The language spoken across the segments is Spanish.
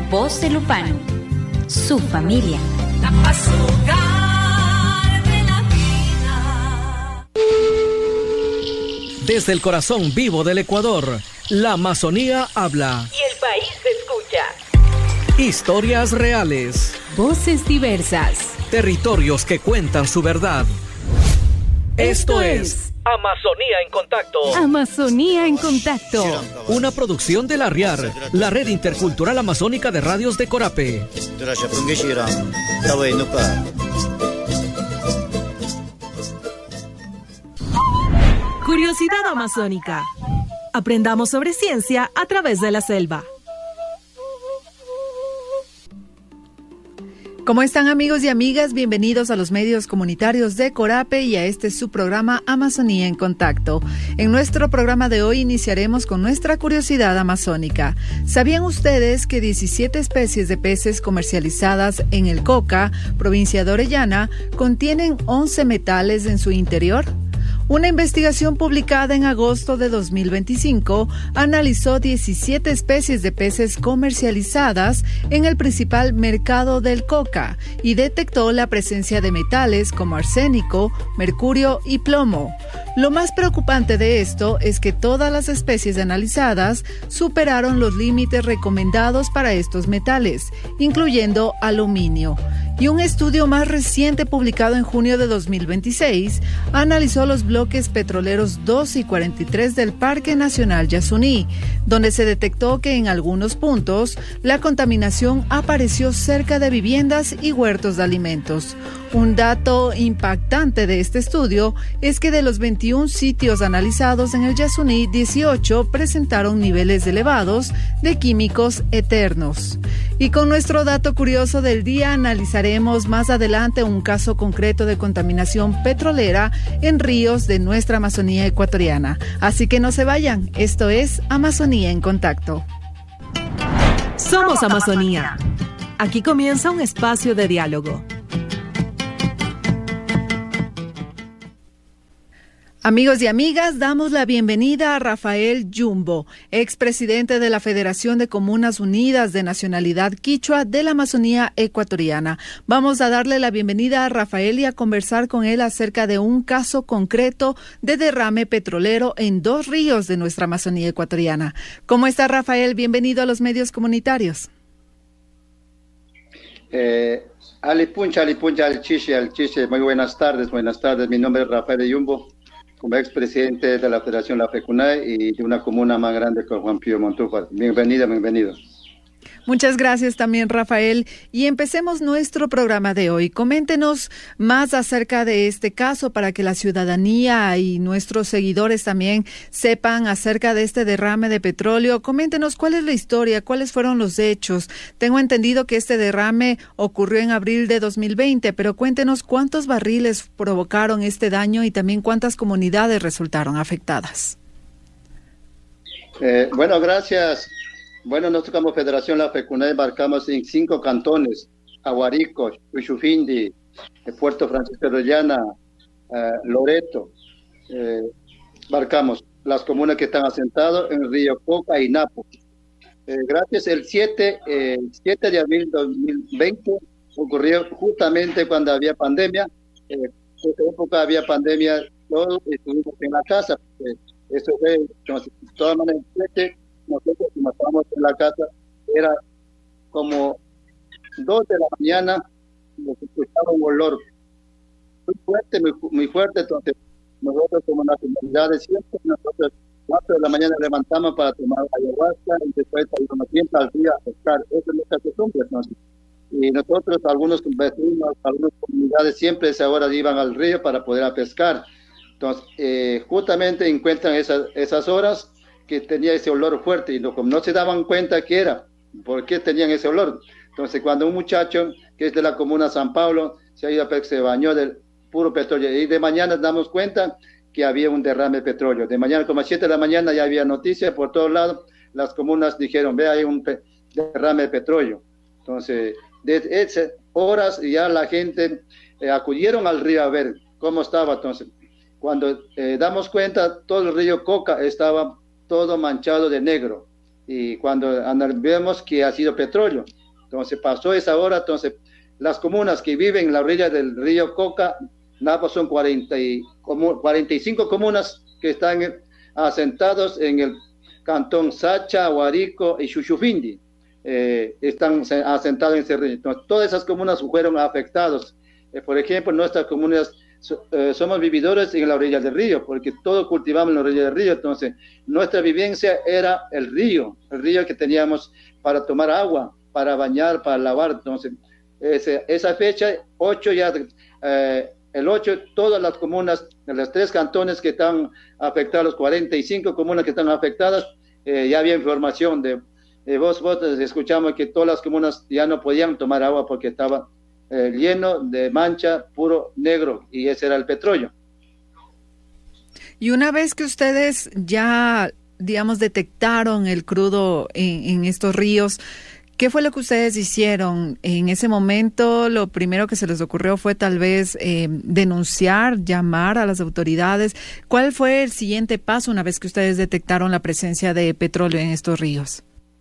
Voz de Lupano, su familia. La paz hogar de la vida. Desde el corazón vivo del Ecuador, la Amazonía habla. Y el país se escucha. Historias reales. Voces diversas. Territorios que cuentan su verdad. Esto es Amazonía en Contacto. Amazonía en Contacto. Una producción de la RIAR, la Red Intercultural Amazónica de Radios de Corape. Curiosidad amazónica. Aprendamos sobre ciencia a través de la selva. ¿Cómo están, amigos y amigas? Bienvenidos a los medios comunitarios de Corape y a este su programa Amazonía en Contacto. En nuestro programa de hoy iniciaremos con nuestra curiosidad amazónica. ¿Sabían ustedes que 17 especies de peces comercializadas en el Coca, provincia de Orellana, contienen 11 metales en su interior? Una investigación publicada en agosto de 2025 analizó 17 especies de peces comercializadas en el principal mercado del Coca y detectó la presencia de metales como arsénico, mercurio y plomo. Lo más preocupante de esto es que todas las especies analizadas superaron los límites recomendados para estos metales, incluyendo aluminio. Y un estudio más reciente publicado en junio de 2026 analizó los bloques petroleros 2 y 43 del Parque Nacional Yasuní, donde se detectó que en algunos puntos la contaminación apareció cerca de viviendas y huertos de alimentos. Un dato impactante de este estudio es que de los 21 sitios analizados en el Yasuní, 18 presentaron niveles elevados de químicos eternos. Y con nuestro dato curioso del día analizaremos más adelante un caso concreto de contaminación petrolera en ríos de nuestra Amazonía ecuatoriana. Así que no se vayan, esto es Amazonía en Contacto. Somos Amazonía. Aquí comienza un espacio de diálogo. Amigos y amigas, damos la bienvenida a Rafael Yumbo, expresidente de la Federación de Comunas Unidas de Nacionalidad Quichua de la Amazonía ecuatoriana. Vamos a darle la bienvenida a Rafael y a conversar con él acerca de un caso concreto de derrame petrolero en 2 ríos de nuestra Amazonía ecuatoriana. ¿Cómo está, Rafael? Bienvenido a los medios comunitarios. Alipuncha, al chiche. Muy buenas tardes. Mi nombre es Rafael Yumbo, como expresidente de la Federación La FECUNAE y de una comuna más grande que Juan Pío Montúfar. Bienvenido. Muchas gracias también, Rafael. Y empecemos nuestro programa de hoy. Coméntenos más acerca de este caso para que la ciudadanía y nuestros seguidores también sepan acerca de este derrame de petróleo. Coméntenos cuál es la historia, cuáles fueron los hechos. Tengo entendido que este derrame ocurrió en abril de 2020, pero cuéntenos cuántos barriles provocaron este daño y también cuántas comunidades resultaron afectadas. Bueno, gracias. Bueno, nosotros como Federación La FECUNAE embarcamos en 5 cantones: Aguarico, Chuchufindi, Puerto Francisco de Orellana, Loreto. Embarcamos las comunas que están asentadas en Río Coca y Napo. Gracias, el 7 de abril de 2020 ocurrió justamente cuando había pandemia. En esa época había pandemia, todos estuvimos en la casa. Eso fue, entonces, de todas maneras, nosotros como estábamos en la casa, era como 2 de la mañana, nos escuchaba un olor muy fuerte, entonces nosotros como nacionalidades siempre, nosotros 4 de la mañana levantamos para tomar ayahuasca y después salimos siempre al día a pescar. Eso es nuestra costumbre, entonces. Y nosotros, algunos vecinos, algunas comunidades siempre a esa hora iban al río para poder pescar. Entonces, justamente encuentran esas horas que tenía ese olor fuerte y no se daban cuenta qué era, por qué tenían ese olor. Entonces, cuando un muchacho que es de la comuna San Pablo se ha ido a se bañó del puro petróleo y de mañana damos cuenta que había un derrame de petróleo. De mañana, como a 7 de la mañana, ya había noticias por todos lados. Las comunas dijeron, ve, hay un derrame de petróleo. Entonces, desde esas horas ya la gente acudieron al río a ver cómo estaba. Entonces, cuando damos cuenta, todo el río Coca estaba todo manchado de negro. y cuando vemos que ha sido petróleo. Entonces pasó esa hora, entonces las comunas que viven en la orilla del río Coca, Napo, son 45 comunas que están asentados en el cantón Sacha, Huarico y Chuchufindi. Están asentados en ese río. Entonces, todas esas comunas fueron afectadas. Por ejemplo, nuestras comunidades somos vividores en la orilla del río, porque todos cultivamos en la orilla del río. Entonces, nuestra vivencia era el río que teníamos para tomar agua, para bañar, para lavar. Entonces, esa fecha, 8 ya, el 8, todas las comunas, los 3 cantones que están afectados, 45 comunas que están afectadas, ya había información de vos escuchamos que todas las comunas ya no podían tomar agua porque estaba lleno de mancha, puro negro, y ese era el petróleo. Y una vez que ustedes ya, digamos, detectaron el crudo en estos ríos, ¿qué fue lo que ustedes hicieron? En ese momento, lo primero que se les ocurrió fue tal vez denunciar, llamar a las autoridades. ¿Cuál fue el siguiente paso una vez que ustedes detectaron la presencia de petróleo en estos ríos?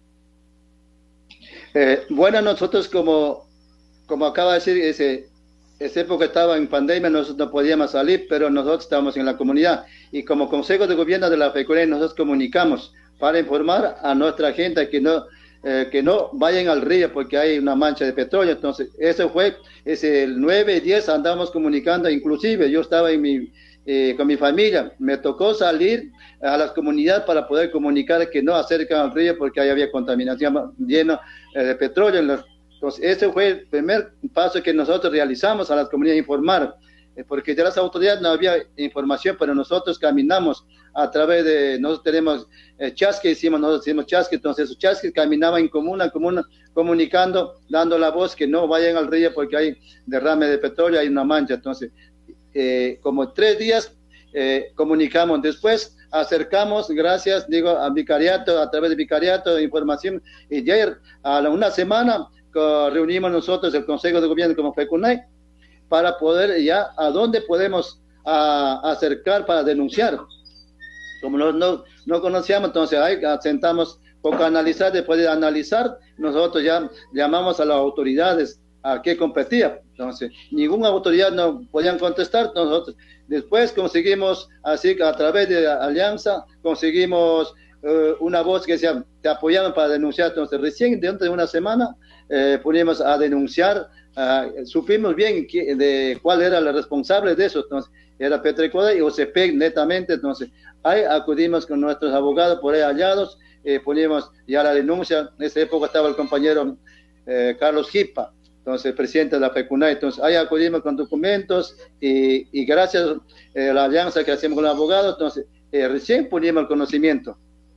Bueno, nosotros como acaba de decir, esa época estaba en pandemia, nosotros no podíamos salir, pero nosotros estábamos en la comunidad y como Consejo de Gobierno de la FECONAI nosotros comunicamos para informar a nuestra gente que no vayan al río porque hay una mancha de petróleo. Entonces, eso fue, el 9 y 10 andamos comunicando, inclusive yo estaba con mi familia, me tocó salir a las comunidades para poder comunicar que no acercan al río porque ahí había contaminación llena de petróleo. Entonces, ese fue el primer paso que nosotros realizamos a las comunidades, informar, porque de las autoridades no había información, pero nosotros caminamos a través de, nosotros tenemos chasque, nosotros hicimos chasque, entonces esos chasques caminaban en comuna, comunicando, dando la voz que no vayan al río porque hay derrame de petróleo, hay una mancha. Entonces, como 3 días comunicamos, después acercamos, gracias, a vicariato, a través de vicariato de información, y ya una semana reunimos nosotros el Consejo de Gobierno como FECONAI para poder ya a dónde podemos acercar para denunciar. Como no conocíamos, entonces ahí sentamos poco a analizar. Después de analizar, nosotros ya llamamos a las autoridades a qué competía. Entonces, ninguna autoridad no podían contestar. Nosotros después conseguimos, así que a través de la alianza, conseguimos una voz que decía, te apoyaron para denunciar. Entonces, recién dentro de una semana ponimos a denunciar. Supimos bien de cuál era el responsable de eso. Entonces, era Petroecuador y OCP netamente. Entonces, ahí acudimos con nuestros abogados por ahí hallados, ponimos ya la denuncia. En esa época estaba el compañero Carlos Jipa, entonces presidente de la FECONAI. Entonces, ahí acudimos con documentos y gracias a la alianza que hacemos con los abogados, entonces recién ponimos el conocimiento.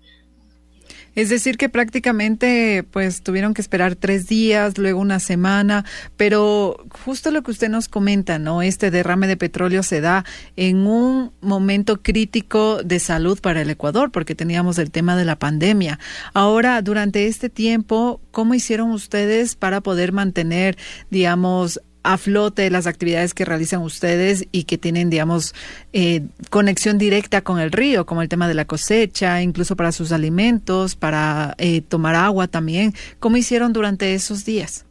Es decir, que prácticamente pues tuvieron que esperar 3 días, luego una semana, pero justo lo que usted nos comenta, ¿no? Este derrame de petróleo se da en un momento crítico de salud para el Ecuador, porque teníamos el tema de la pandemia. Ahora, durante este tiempo, ¿cómo hicieron ustedes para poder mantener, digamos, a flote las actividades que realizan ustedes y que tienen, digamos, conexión directa con el río, como el tema de la cosecha, incluso para sus alimentos, para tomar agua también? ¿Cómo hicieron durante esos días?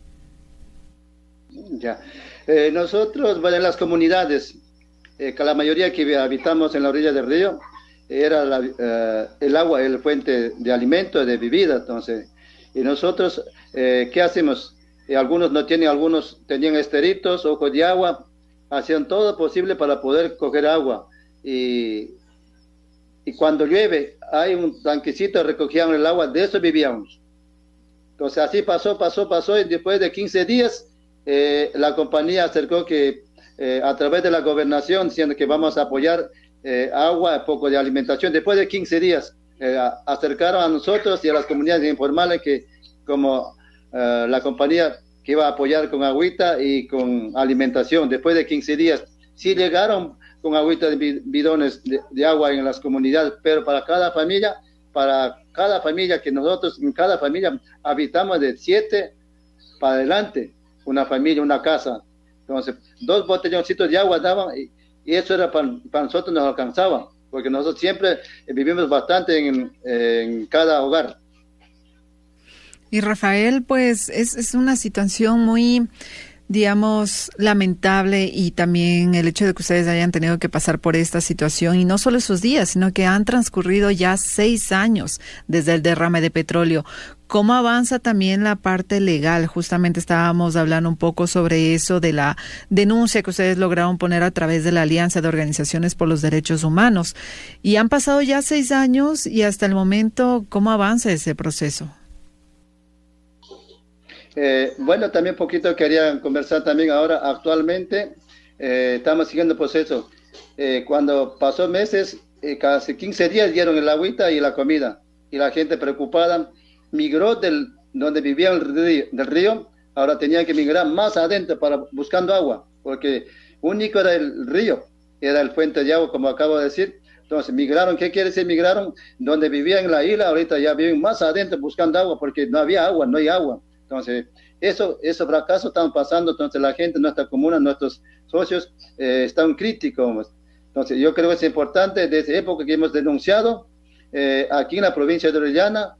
Ya, nosotros, bueno, en las comunidades, que la mayoría que habitamos en la orilla del río, era el agua, el fuente de alimento, de bebida. Entonces, y nosotros, ¿qué hacemos? Algunos no tienen, algunos tenían esteritos, ojos de agua, hacían todo posible para poder coger agua. Y cuando llueve, hay un tanquecito, recogían el agua, de eso vivíamos. Entonces así pasó, y después de 15 días, la compañía acercó que a través de la gobernación, diciendo que vamos a apoyar agua, poco de alimentación. Después de 15 días, acercaron a nosotros y a las comunidades informales que como la compañía que iba a apoyar con agüita y con alimentación. Después de 15 días, sí llegaron con agüita de bidones de agua en las comunidades, pero para cada familia que nosotros, en cada familia habitamos de 7 para adelante, una familia, una casa. Entonces, 2 botelloncitos de agua daban y eso era para nosotros, nos alcanzaba, porque nosotros siempre vivimos bastante en cada hogar. Y Rafael, pues es una situación muy, digamos, lamentable, y también el hecho de que ustedes hayan tenido que pasar por esta situación, y no solo esos días, sino que han transcurrido ya 6 años desde el derrame de petróleo. ¿Cómo avanza también la parte legal? Justamente estábamos hablando un poco sobre eso, de la denuncia que ustedes lograron poner a través de la Alianza de Organizaciones por los Derechos Humanos. Y han pasado ya 6 años y hasta el momento, ¿cómo avanza ese proceso? Bueno, también un poquito quería conversar también ahora. Actualmente estamos siguiendo el proceso. Cuando pasó meses, casi 15 días dieron el agüita y la comida. Y la gente preocupada migró donde vivía del río, ahora tenían que migrar más adentro buscando agua, porque único era el río, era el fuente de agua, como acabo de decir. Entonces migraron. ¿Qué quiere decir migraron? Donde vivían en la isla, ahorita ya viven más adentro buscando agua, porque no había agua, no hay agua. Entonces, esos fracasos están pasando. Entonces, la gente, nuestra comuna, nuestros socios están críticos. Entonces, yo creo que es importante, desde época que hemos denunciado, aquí en la provincia de Orellana,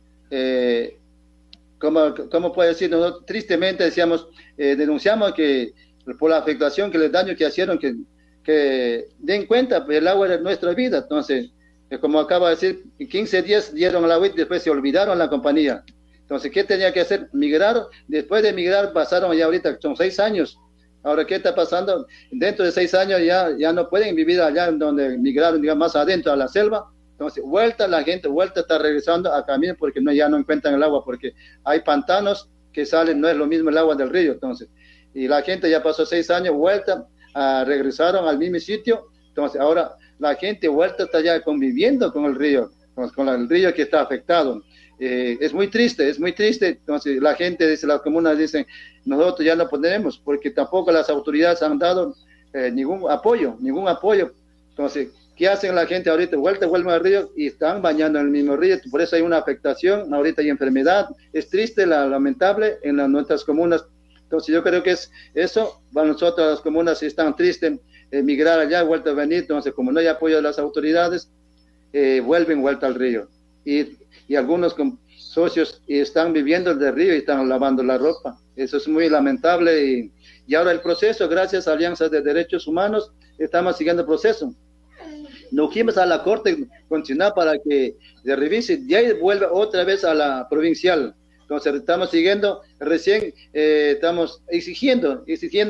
¿cómo puede decir? Nosotros tristemente decíamos, denunciamos que por la afectación, que el daño que hicieron, que den cuenta, el agua era nuestra vida. Entonces, como acaba de decir, 15 días dieron el agua y después se olvidaron la compañía. Entonces, ¿qué tenía que hacer? Migrar. Después de migrar pasaron ya ahorita, son 6 años. Ahora, ¿qué está pasando? Dentro de 6 años ya no pueden vivir allá donde migraron, digamos, más adentro a la selva. Entonces, la gente está regresando a caminar, porque ya no encuentran el agua, porque hay pantanos que salen, no es lo mismo el agua del río. Entonces, y la gente ya pasó 6 años, regresaron al mismo sitio. Entonces, ahora la gente está ya conviviendo con el río, con el río que está afectado. Es muy triste. Entonces, la gente dice, las comunas dicen, nosotros ya no podemos, porque tampoco las autoridades han dado ningún apoyo. Entonces, ¿qué hacen la gente ahorita? Vuelven al río y están bañando en el mismo río. Por eso hay una afectación, ahorita hay enfermedad. Es triste, lamentable en nuestras comunas. Entonces, yo creo que es eso. Para nosotros, las comunas están tristes, migrar allá, vuelta a venir. Entonces, como no hay apoyo de las autoridades, vuelta al río. Y algunos socios están viviendo del río y están lavando la ropa. Eso es muy lamentable. Y ahora el proceso, gracias a Alianza de Derechos Humanos, estamos siguiendo el proceso. Nos fuimos a la Corte Constitucional para que se revise, y ahí vuelve otra vez a la provincial. Entonces estamos siguiendo, recién estamos exigiendo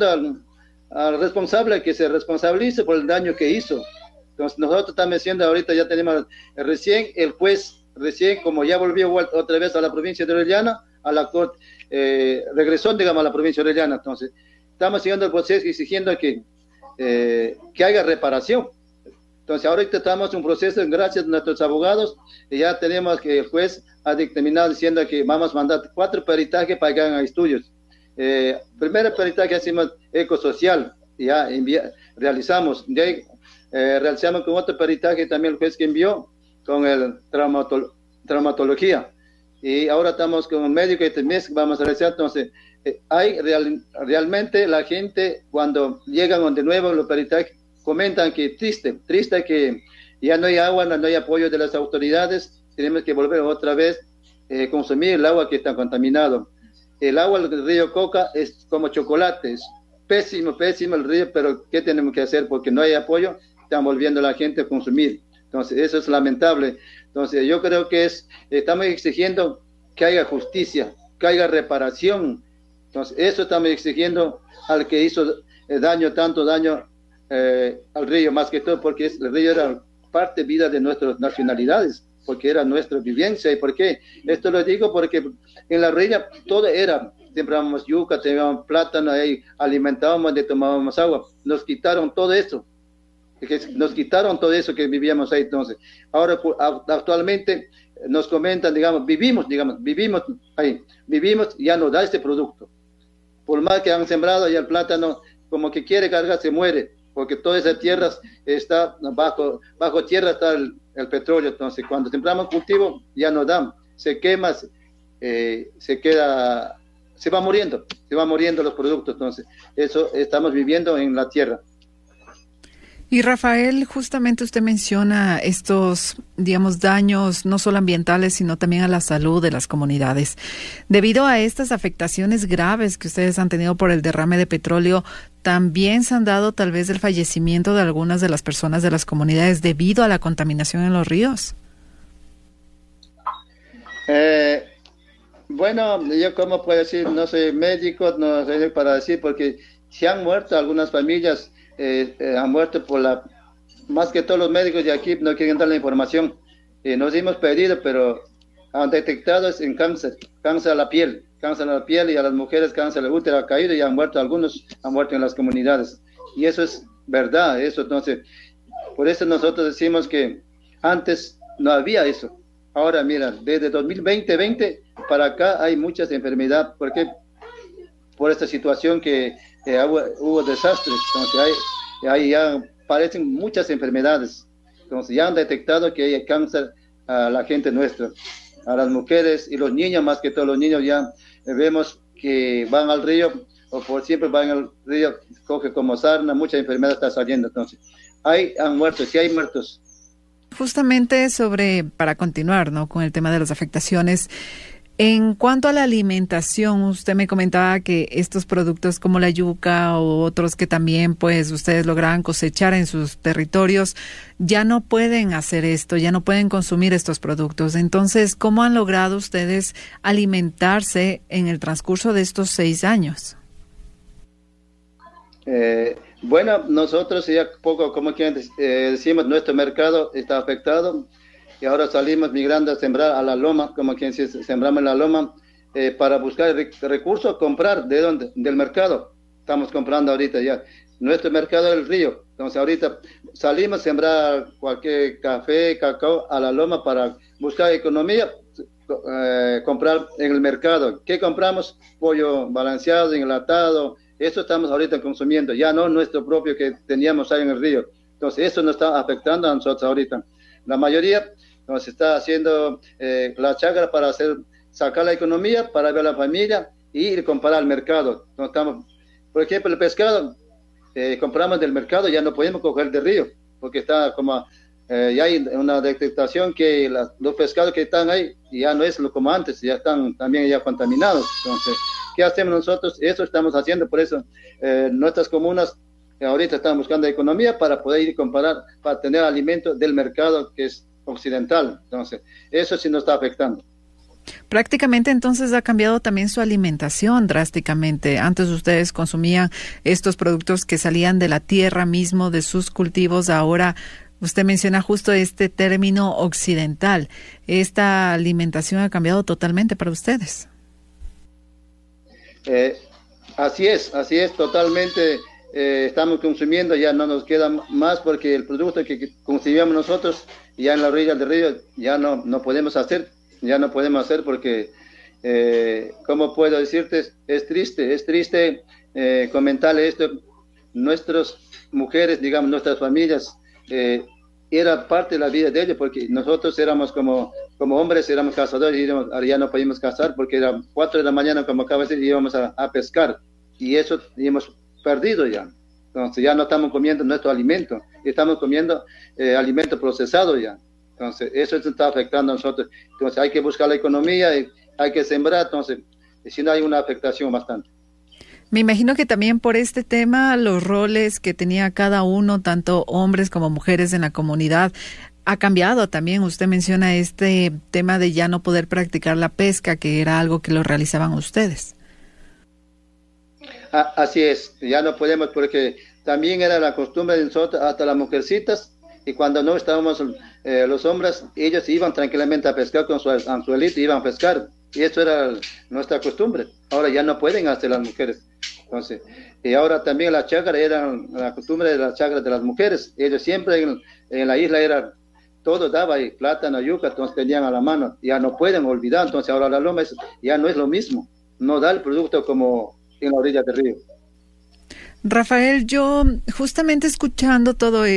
al responsable que se responsabilice por el daño que hizo. Entonces nosotros estamos diciendo, ahorita ya tenemos recién el juez, como ya volvió otra vez a la provincia de Orellana, a la Corte, regresó, digamos, a la provincia de Orellana. Entonces estamos siguiendo el proceso, exigiendo que haya reparación. Entonces, ahorita estamos en un proceso, gracias a nuestros abogados, y ya tenemos que el juez ha dictaminado diciendo que vamos a mandar 4 peritajes para que hagan estudios. Primero peritaje hacemos ecosocial, ya realizamos. De ahí, realizamos con otro peritaje también el juez que envió, con el traumatología. Y ahora estamos con un médico este mes que vamos a realizar. Entonces, realmente la gente, cuando llegan de nuevo los peritajes, comentan que triste que ya no hay agua, no hay apoyo de las autoridades, tenemos que volver otra vez a consumir el agua que está contaminado. El agua del río Coca es como chocolate, es pésimo el río, pero ¿qué tenemos que hacer? Porque no hay apoyo, están volviendo a la gente a consumir. Entonces, eso es lamentable. Entonces, yo creo que estamos exigiendo que haya justicia, que haya reparación. Entonces, eso estamos exigiendo al que hizo tanto daño al río, más que todo porque el río era parte vida de nuestras nacionalidades, porque era nuestra vivencia. ¿Y por qué? Esto lo digo porque en la reina todo era, sembrábamos yuca, teníamos plátano, ahí alimentábamos, tomábamos agua. Nos quitaron todo eso, que vivíamos ahí. Entonces, ahora actualmente nos comentan, vivimos ahí, ya no da este producto. Por más que han sembrado ya el plátano, como que quiere cargar, se muere, porque todas esas tierras está bajo tierra está el petróleo. Entonces, cuando sembramos cultivo, ya no dan, se quema, se va muriendo los productos. Entonces, eso estamos viviendo en la tierra. Y Rafael, justamente usted menciona estos, digamos, daños no solo ambientales, sino también a la salud de las comunidades. Debido a estas afectaciones graves que ustedes han tenido por el derrame de petróleo, ¿también se han dado tal vez el fallecimiento de algunas de las personas de las comunidades debido a la contaminación en los ríos? Bueno, yo como puedo decir, no soy médico, no soy para decir, porque se han muerto algunas familias, han muerto más que todos los médicos de aquí no quieren dar la información. Nos hemos pedido, pero han detectado en cáncer a la piel y a las mujeres cáncer del útero ha caído y han muerto, algunos han muerto en las comunidades. Y eso es verdad, eso entonces, por eso nosotros decimos que antes no había eso. Ahora mira, desde 2020 para acá hay muchas enfermedades, porque por esta situación que hubo desastres, entonces ahí ya aparecen muchas enfermedades, entonces ya han detectado que hay cáncer a la gente nuestra, a las mujeres y los niños, más que todos los niños ya vemos que van al río, o por siempre van al río, coge como sarna, mucha enfermedad está saliendo, entonces han muerto, sí hay muertos. Justamente para continuar, ¿no?, con el tema de las afectaciones, en cuanto a la alimentación, usted me comentaba que estos productos como la yuca o otros que también pues ustedes lograban cosechar en sus territorios, ya no pueden hacer esto, ya no pueden consumir estos productos. Entonces, ¿cómo han logrado ustedes alimentarse en el transcurso de estos 6 años? Bueno, nosotros ya poco, como que decimos, nuestro mercado está afectado y ahora salimos migrando a sembrar a la loma, como quien dice, sembramos en la loma para buscar recursos, comprar ¿de dónde? Del mercado. Estamos comprando ahorita ya. Nuestro mercado es el río. Entonces ahorita salimos a sembrar cualquier café, cacao a la loma para buscar economía, comprar en el mercado. ¿Qué compramos? Pollo balanceado, enlatado. Eso estamos ahorita consumiendo, ya no nuestro propio que teníamos ahí en el río. Entonces eso nos está afectando a nosotros ahorita. La mayoría nos está haciendo la chácara para sacar la economía, para ver a la familia y ir a comprar al mercado. No estamos, por ejemplo, el pescado, compramos del mercado, ya no podemos coger del río, porque está como, ya hay una detectación que los pescados que están ahí ya no es como antes, ya están también ya contaminados. Entonces, ¿qué hacemos nosotros? Eso estamos haciendo, por eso nuestras comunas ahorita están buscando economía para poder ir a comprar, para tener alimento del mercado que es occidental. Entonces, eso sí nos está afectando. Prácticamente entonces ha cambiado también su alimentación drásticamente. Antes ustedes consumían estos productos que salían de la tierra mismo, de sus cultivos. Ahora usted menciona justo este término occidental. ¿Esta alimentación ha cambiado totalmente para ustedes? Así es, totalmente. Estamos consumiendo, ya no nos queda más porque el producto que consumíamos nosotros ya en la orilla del río ya no podemos hacer porque, ¿cómo puedo decirte? Es triste comentarle esto. Nuestras mujeres, digamos, nuestras familias, era parte de la vida de ellos, porque nosotros éramos como hombres, éramos cazadores y ahora ya no podíamos cazar porque eran 4 de la mañana, como acaba de decir, íbamos a pescar y eso hemos perdido ya. Entonces ya no estamos comiendo nuestro alimento, estamos comiendo alimento procesado ya. Entonces eso está afectando a nosotros. Entonces hay que buscar la economía, hay que sembrar, entonces si no hay una afectación bastante. Me imagino que también por este tema, los roles que tenía cada uno, tanto hombres como mujeres en la comunidad, ha cambiado también. Usted menciona este tema de ya no poder practicar la pesca, que era algo que lo realizaban ustedes. Así es, ya no podemos porque también era la costumbre de nosotros, hasta las mujercitas, y cuando no estábamos los hombres, ellos iban tranquilamente a pescar con su anzuelito, iban a pescar, y eso era nuestra costumbre. Ahora ya no pueden hacer las mujeres. Entonces, y ahora también la chácara era la costumbre de las chácaras de las mujeres. Ellos siempre en la isla era todo daba y plátano, yuca, entonces tenían a la mano. Ya no pueden olvidar, entonces ahora la loma ya no es lo mismo. No da el producto como en la orilla del río. Rafael, yo justamente escuchando todo